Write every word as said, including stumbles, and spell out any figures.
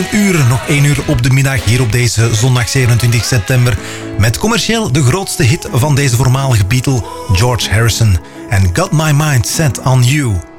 Uur, nog één uur op de middag hier op deze zondag zevenentwintig september. Met commercieel de grootste hit van deze voormalige Beatle, George Harrison. En Got My Mind Set On You.